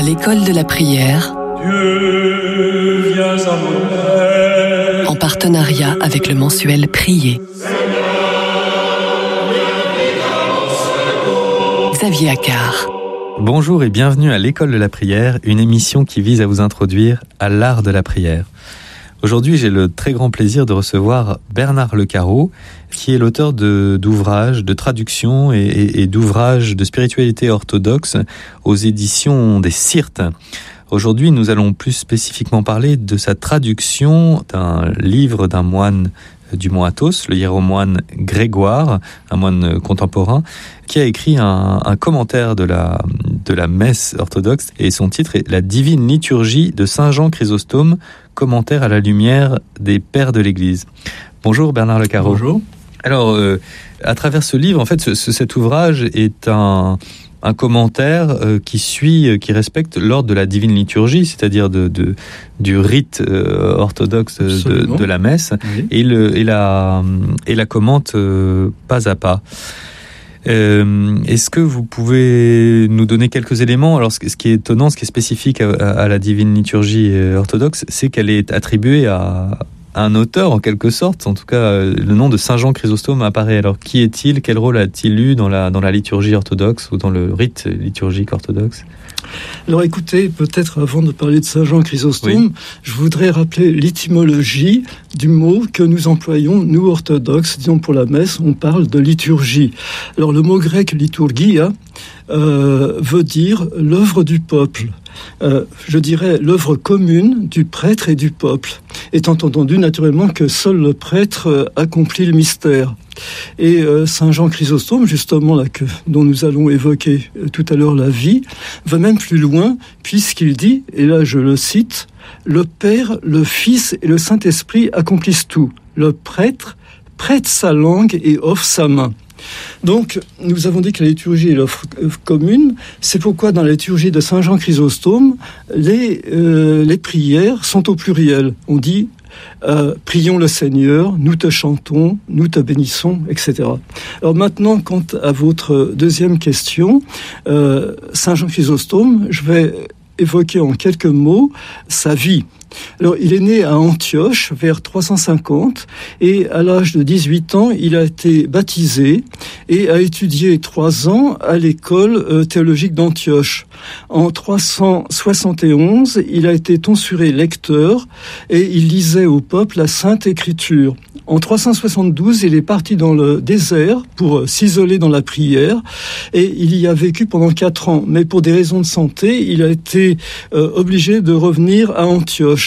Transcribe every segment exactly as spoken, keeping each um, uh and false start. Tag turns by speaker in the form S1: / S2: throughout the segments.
S1: L'école de la prière,
S2: Dieu, viens à mon aide.
S1: En partenariat avec le mensuel Prier. Xavier Accard.
S3: Bonjour et bienvenue à l'école de la prière, une émission qui vise à vous introduire à l'art de la prière. Aujourd'hui, j'ai le très grand plaisir de recevoir Bernard Lecarreau, qui est l'auteur de, d'ouvrages, de traductions et, et, et d'ouvrages de spiritualité orthodoxe aux éditions des Syrtes. Aujourd'hui, nous allons plus spécifiquement parler de sa traduction d'un livre d'un moine du Mont Athos, le hiéromoine Grégoire, un moine contemporain, qui a écrit un, un commentaire de la, de la messe orthodoxe, et son titre est « La divine liturgie de Saint Jean Chrysostome, commentaire à la lumière des pères de l'Église ». Bonjour Bernard Lecarreau.
S4: Bonjour.
S3: Alors, euh, à travers ce livre, en fait, ce, ce, cet ouvrage est un... un commentaire euh, qui suit, euh, qui respecte l'ordre de la divine liturgie, c'est-à-dire de, de, du rite euh, orthodoxe de, de la messe, oui. et, le, et, la, et la commente euh, pas à pas. Euh, est-ce que vous pouvez nous donner quelques éléments ? Alors, ce, ce qui est étonnant, ce qui est spécifique à, à la divine liturgie orthodoxe, c'est qu'elle est attribuée à... un auteur en quelque sorte, en tout cas le nom de Saint Jean Chrysostome apparaît. Alors qui est-il ? Quel rôle a-t-il eu dans la, dans la liturgie orthodoxe ou dans le rite liturgique orthodoxe ?
S4: Alors écoutez, peut-être avant de parler de Saint Jean Chrysostome, oui. je voudrais rappeler l'étymologie du mot que nous employons, nous orthodoxes, disons pour la messe, on parle de liturgie. Alors le mot grec liturgia euh, veut dire l'œuvre du peuple. Euh, je dirais l'œuvre commune du prêtre et du peuple, étant entendu naturellement que seul le prêtre euh, accomplit le mystère. Et euh, Saint Jean Chrysostome, justement, là, que, dont nous allons évoquer euh, tout à l'heure la vie, va même plus loin, puisqu'il dit, et là je le cite, « Le Père, le Fils et le Saint-Esprit accomplissent tout. Le prêtre prête sa langue et offre sa main. » Donc, nous avons dit que la liturgie est l'œuvre commune. C'est pourquoi dans la liturgie de Saint Jean Chrysostome, les, euh, les prières sont au pluriel. On dit euh, « Prions le Seigneur, nous te chantons, nous te bénissons », et cetera. Alors maintenant, quant à votre deuxième question, euh, Saint Jean Chrysostome, je vais évoquer en quelques mots sa vie. Alors, il est né à Antioche vers trois cent cinquante et à l'âge de dix-huit ans, il a été baptisé et a étudié trois ans à l'école théologique d'Antioche. En trois cent soixante et onze, il a été tonsuré lecteur et il lisait au peuple la Sainte Écriture. En trois cent soixante-douze, il est parti dans le désert pour s'isoler dans la prière et il y a vécu pendant quatre ans. Mais pour des raisons de santé, il a été euh, obligé de revenir à Antioche.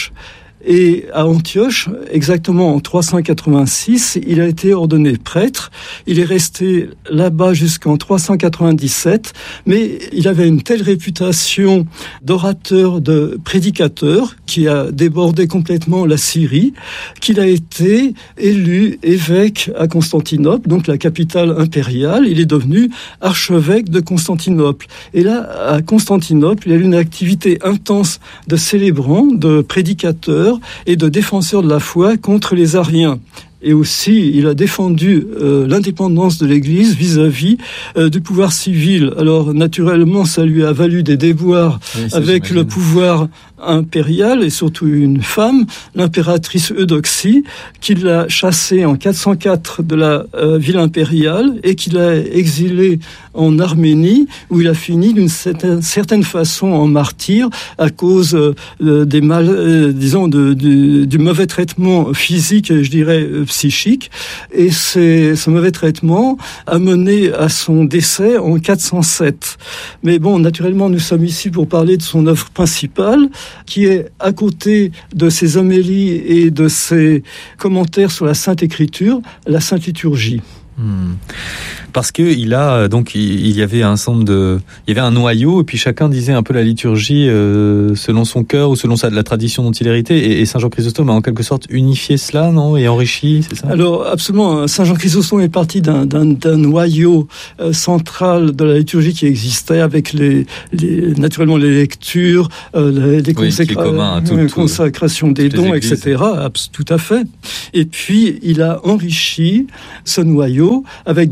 S4: Et à Antioche, exactement en trois cent quatre-vingt-six, il a été ordonné prêtre. Il est resté là-bas jusqu'en trois cent quatre-vingt-dix-sept, mais il avait une telle réputation d'orateur, de prédicateur, qui a débordé complètement la Syrie, qu'il a été élu évêque à Constantinople, donc la capitale impériale. Il est devenu archevêque de Constantinople. Et là, à Constantinople, il y a eu une activité intense de célébrants, de prédicateurs, et de défenseurs de la foi contre les ariens. Et aussi, il a défendu euh, l'indépendance de l'Église vis-à-vis euh, du pouvoir civil. Alors, naturellement, ça lui a valu des déboires oui, avec j'imagine. Le pouvoir impérial et surtout une femme, l'impératrice Eudoxie, qui l'a chassé en quatre cent quatre de la euh, ville impériale et qui l'a exilé en Arménie, où il a fini d'une certaine, certaine façon en martyr à cause euh, des mal, euh, disons, de, de, du mauvais traitement physique, je dirais, psychique. Et c'est, ce mauvais traitement a mené à son décès en quatre cent sept. Mais bon, naturellement, nous sommes ici pour parler de son œuvre principale, qui est à côté de ses homélies et de ses commentaires sur la Sainte Écriture, la Sainte Liturgie.
S3: Hmm. Parce que il a donc il, il y avait un ensemble de il y avait un noyau et puis chacun disait un peu la liturgie euh, selon son cœur ou selon sa, la tradition dont il héritait et, et Saint Jean Chrysostome a en quelque sorte unifié cela, non, et enrichi, c'est ça ?
S4: Alors absolument, Saint Jean Chrysostome est parti d'un, d'un, d'un noyau euh, central de la liturgie qui existait avec les, les naturellement les lectures, euh, les, les
S3: oui, consécra- commun, tout,
S4: euh,
S3: tout,
S4: consacration des dons, et cetera. Tout à fait. Et puis il a enrichi ce noyau avec des textes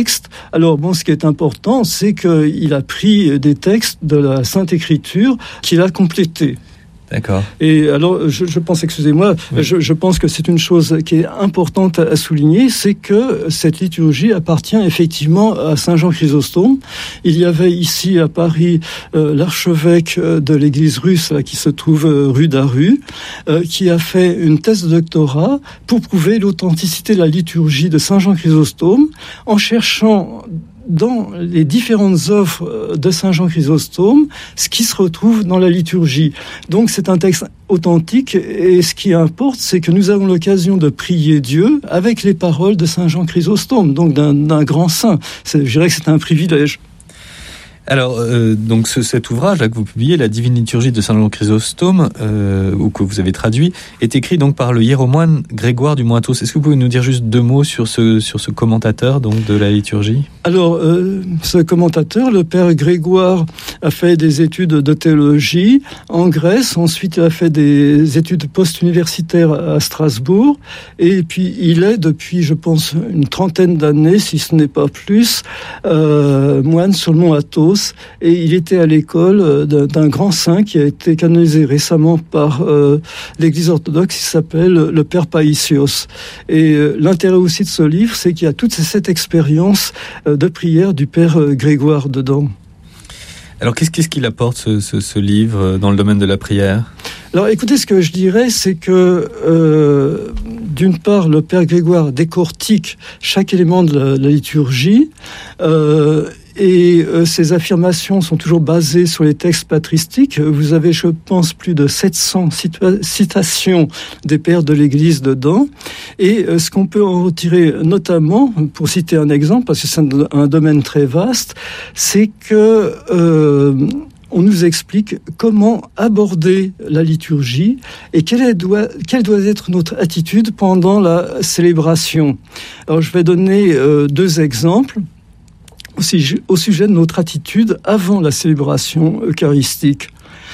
S4: textes. Alors bon, ce qui est important, c'est qu'il a pris des textes de la Sainte Écriture qu'il a complétés.
S3: D'accord.
S4: Et alors, je, je pense, excusez-moi, oui. je, je pense que c'est une chose qui est importante à souligner, c'est que cette liturgie appartient effectivement à Saint Jean Chrysostome. Il y avait ici à Paris euh, l'archevêque de l'église russe, là, qui se trouve euh, rue d'Aru, euh, qui a fait une thèse de doctorat pour prouver l'authenticité de la liturgie de Saint Jean Chrysostome, en cherchant dans les différentes œuvres de Saint Jean Chrysostome, ce qui se retrouve dans la liturgie. Donc c'est un texte authentique, et ce qui importe, c'est que nous avons l'occasion de prier Dieu avec les paroles de Saint Jean Chrysostome, donc d'un, d'un grand saint. C'est, je dirais que c'est un privilège.
S3: Alors, euh, donc ce, cet ouvrage là que vous publiez, la Divine Liturgie de Saint Jean Chrysostome, euh, ou que vous avez traduit, est écrit donc par le hiéromoine Grégoire du Mointos. Est-ce que vous pouvez nous dire juste deux mots sur ce sur ce commentateur donc de la liturgie ?
S4: Alors, euh, ce commentateur, le père Grégoire, a fait des études de théologie en Grèce. Ensuite, il a fait des études post-universitaires à Strasbourg. Et puis, il est depuis, je pense, une trentaine d'années, si ce n'est pas plus, euh, moine sur le mont Athos. Et il était à l'école d'un grand saint qui a été canonisé récemment par euh, l'Église orthodoxe, qui s'appelle le Père Païsios. Et euh, l'intérêt aussi de ce livre, c'est qu'il y a toute cette expérience euh, de prière du Père euh, Grégoire dedans.
S3: Alors qu'est-ce, qu'est-ce qu'il apporte ce, ce, ce livre dans le domaine de la prière ?
S4: Alors écoutez, ce que je dirais, c'est que euh, d'une part, le Père Grégoire décortique chaque élément de la, la liturgie, euh, et euh, ces affirmations sont toujours basées sur les textes patristiques. Vous avez, je pense, plus de sept cents cita- citations des pères de l'Église dedans. Et euh, ce qu'on peut en retirer, notamment, pour citer un exemple, parce que c'est un, un domaine très vaste, c'est que euh, on nous explique comment aborder la liturgie et quelle, est, doit, quelle doit être notre attitude pendant la célébration. Alors, je vais donner euh, deux exemples au sujet de notre attitude avant la célébration eucharistique.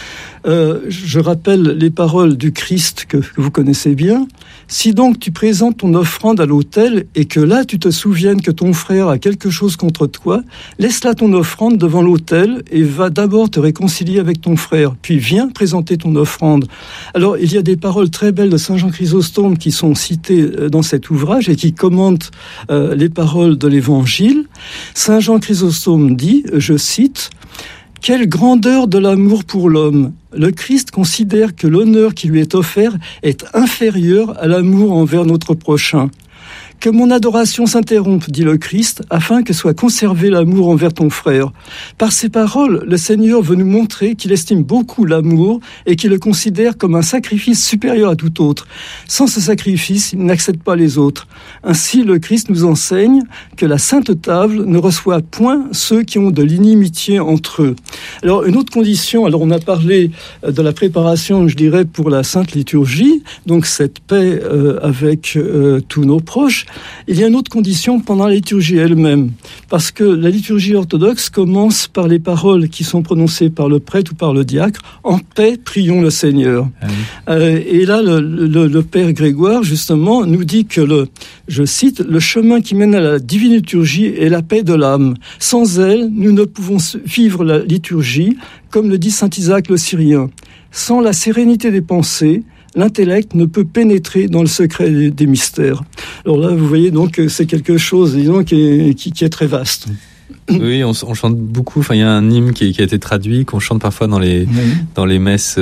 S4: Euh, je rappelle les paroles du Christ que, que vous connaissez bien. Si donc tu présentes ton offrande à l'autel et que là tu te souviennes que ton frère a quelque chose contre toi, laisse là ton offrande devant l'autel et va d'abord te réconcilier avec ton frère, puis viens présenter ton offrande. Alors il y a des paroles très belles de Saint Jean Chrysostome qui sont citées dans cet ouvrage et qui commentent euh, les paroles de l'Évangile. Saint Jean Chrysostome dit, je cite, « Quelle grandeur de l'amour pour l'homme ! Le Christ considère que l'honneur qui lui est offert est inférieur à l'amour envers notre prochain. Que mon adoration s'interrompe, dit le Christ, afin que soit conservé l'amour envers ton frère. Par ces paroles, le Seigneur veut nous montrer qu'il estime beaucoup l'amour et qu'il le considère comme un sacrifice supérieur à tout autre. Sans ce sacrifice, il n'accepte pas les autres. Ainsi, le Christ nous enseigne que la Sainte Table ne reçoit point ceux qui ont de l'inimitié entre eux. » Alors, une autre condition, alors on a parlé de la préparation, je dirais, pour la Sainte Liturgie, donc cette paix euh, avec euh, tous nos proches. Il y a une autre condition pendant la liturgie elle-même, parce que la liturgie orthodoxe commence par les paroles qui sont prononcées par le prêtre ou par le diacre. En paix, prions le Seigneur. Ah oui. euh, et là, le, le, le Père Grégoire, justement, nous dit que, le, je cite, « Le chemin qui mène à la divine liturgie est la paix de l'âme. Sans elle, nous ne pouvons vivre la liturgie, comme le dit saint Isaac le Syrien. Sans la sérénité des pensées, l'intellect ne peut pénétrer dans le secret des, des mystères. » Alors là, vous voyez donc que c'est quelque chose, disons, qui est, qui, qui est très vaste.
S3: Oui, on, on chante beaucoup. Enfin, il y a un hymne qui, qui a été traduit, qu'on chante parfois dans les, oui. dans les messes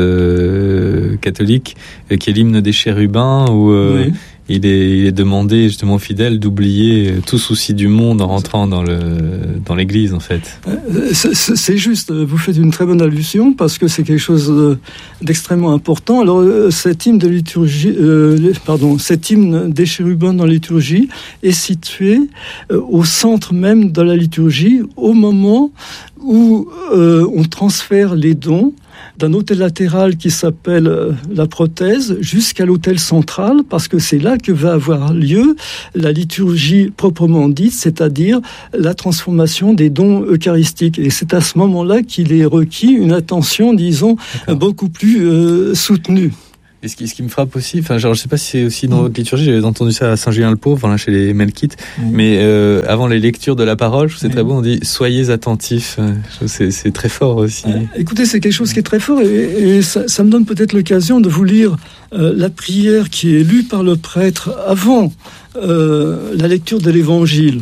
S3: euh, catholiques, euh, qui est l'hymne des chérubins, où euh, oui. il, est, il est demandé justement aux fidèles d'oublier tout souci du monde en rentrant dans, le, dans l'église, en fait.
S4: C'est, c'est juste, vous faites une très bonne allusion, parce que c'est quelque chose d'extrêmement important. Alors, cet hymne de liturgie, euh, pardon, cet hymne des chérubins dans la liturgie est situé euh, au centre même de la liturgie, au moment où euh, on transfère les dons d'un autel latéral qui s'appelle euh, la prothèse jusqu'à l'autel central, parce que c'est là que va avoir lieu la liturgie proprement dite, c'est-à-dire la transformation des dons eucharistiques. Et c'est à ce moment-là qu'il est requis une attention, disons, D'accord. beaucoup plus euh, soutenue.
S3: Et ce qui, ce qui me frappe aussi, enfin, genre, je sais pas si c'est aussi dans votre liturgie, j'avais entendu ça à Saint-Julien-le-Pauvre, enfin, là, chez les Melkites, oui. mais euh, avant les lectures de la parole, je trouve c'est oui. très beau, on dit « soyez attentifs ». C'est, c'est très fort aussi.
S4: Euh, écoutez, c'est quelque chose qui est très fort, et, et ça, ça me donne peut-être l'occasion de vous lire euh, la prière qui est lue par le prêtre avant euh, la lecture de l'Évangile.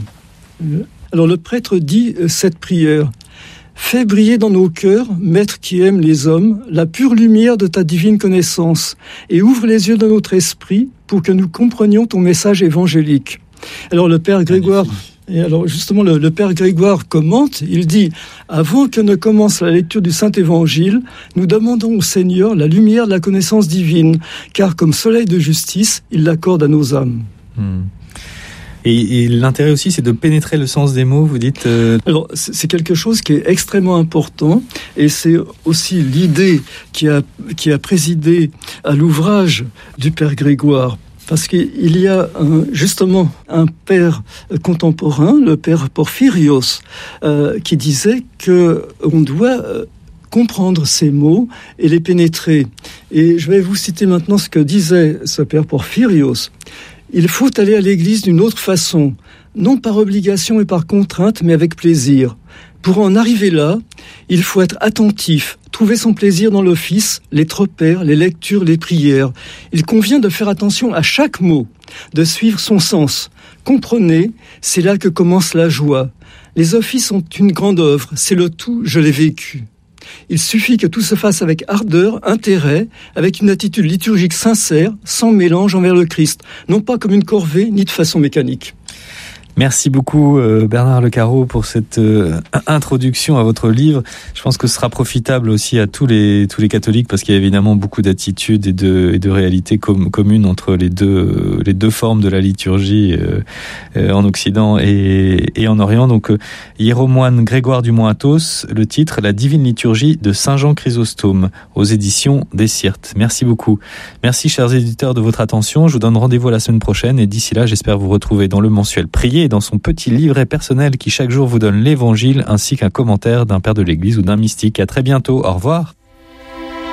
S4: Alors, le prêtre dit euh, cette prière. Fais briller dans nos cœurs, Maître qui aime les hommes, la pure lumière de ta divine connaissance, et ouvre les yeux de notre esprit pour que nous comprenions ton message évangélique. Alors le Père Grégoire, et alors justement le, le Père Grégoire commente, il dit « Avant que ne commence la lecture du Saint-Évangile, nous demandons au Seigneur la lumière de la connaissance divine, car comme soleil de justice, il l'accorde à nos âmes.
S3: Hmm. » Et, et l'intérêt aussi, c'est de pénétrer le sens des mots, vous dites euh...
S4: Alors, c'est quelque chose qui est extrêmement important, et c'est aussi l'idée qui a, qui a présidé à l'ouvrage du Père Grégoire. Parce qu'il y a un, justement un père contemporain, le Père Porphyrios, euh, qui disait qu'on doit comprendre ces mots et les pénétrer. Et je vais vous citer maintenant ce que disait ce Père Porphyrios. Il faut aller à l'église d'une autre façon, non par obligation et par contrainte, mais avec plaisir. Pour en arriver là, il faut être attentif, trouver son plaisir dans l'office, les tropères, les lectures, les prières. Il convient de faire attention à chaque mot, de suivre son sens. Comprenez, c'est là que commence la joie. Les offices sont une grande œuvre, c'est le tout, je l'ai vécu. Il suffit que tout se fasse avec ardeur, intérêt, avec une attitude liturgique sincère, sans mélange envers le Christ, non pas comme une corvée, ni de façon mécanique.
S3: Merci beaucoup euh, Bernard Lecaro pour cette euh, introduction à votre livre. Je pense que ce sera profitable aussi à tous les tous les catholiques parce qu'il y a évidemment beaucoup d'attitudes et de et de réalités com- communes entre les deux euh, les deux formes de la liturgie euh, euh, en Occident et et en Orient. Donc euh, Hiéromoine Grégoire du Mont-Athos, le titre La divine liturgie de Saint Jean Chrysostome aux éditions des Syrtes. Merci beaucoup. Merci chers éditeurs de votre attention. Je vous donne rendez-vous la semaine prochaine et d'ici là, j'espère vous retrouver dans le mensuel Prier et dans son petit livret personnel qui chaque jour vous donne l'évangile ainsi qu'un commentaire d'un père de l'église ou d'un mystique. À très bientôt. Au revoir.